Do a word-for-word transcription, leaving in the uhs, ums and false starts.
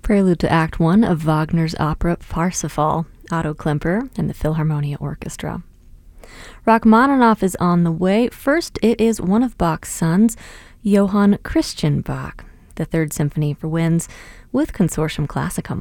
Prelude to Act One of Wagner's opera Parsifal, Otto Klemper and the Philharmonia Orchestra. Rachmaninoff is on the way. First, it is one of Bach's sons, Johann Christian Bach, the Third Symphony for winds with Consortium Classicum.